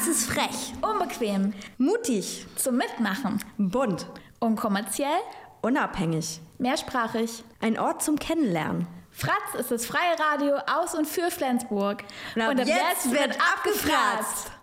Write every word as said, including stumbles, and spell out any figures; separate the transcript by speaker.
Speaker 1: Das ist frech.
Speaker 2: Unbequem.
Speaker 1: Mutig.
Speaker 2: Zum Mitmachen.
Speaker 1: Bunt.
Speaker 2: Unkommerziell.
Speaker 1: Unabhängig.
Speaker 2: Mehrsprachig.
Speaker 1: Ein Ort zum Kennenlernen.
Speaker 2: Fratz ist das freie Radio aus und für Flensburg.
Speaker 1: Und ab, und ab jetzt, jetzt wird abgefratzt.